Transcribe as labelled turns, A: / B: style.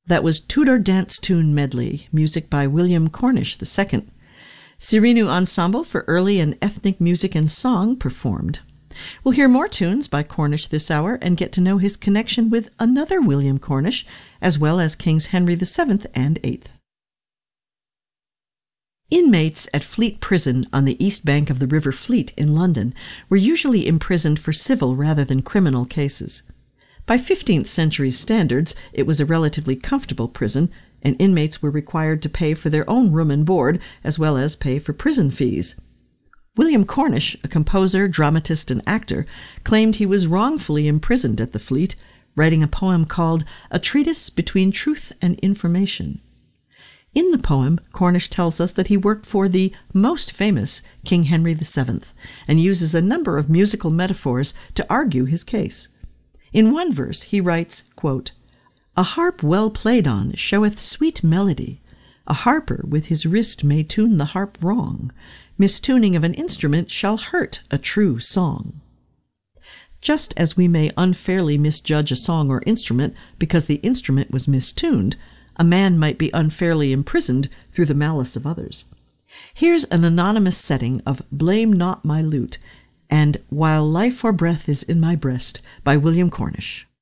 A: That was Tudor Dance Tune Medley, music by William Cornish II. Sirinu Ensemble for Early and Ethnic Music and Song performed. We'll hear more tunes by Cornish this hour and get to know his connection with another William Cornish, as well as Kings Henry VII and VIII. Inmates at Fleet Prison on the east bank of the River Fleet in London were usually imprisoned for civil rather than criminal cases. By 15th century standards, it was a relatively comfortable prison, and inmates were required to pay for their own room and board, as well as pay for prison fees. William Cornish, a composer, dramatist, and actor, claimed he was wrongfully imprisoned at the Fleet, writing a poem called A Treatise Between Truth and Information. In the poem, Cornish tells us that he worked for the most famous King Henry VII, and uses a number of musical metaphors to argue his case. In one verse, he writes, quote, "A harp well played on showeth sweet melody. A harper with his wrist may tune the harp wrong. Mistuning of an instrument shall hurt a true song." Just as we may unfairly misjudge a song or instrument because the instrument was mistuned, a man might be unfairly imprisoned through the malice of others. Here's an anonymous setting of Blame Not My Lute and While Life or Breath is in My Breast by William Cornish.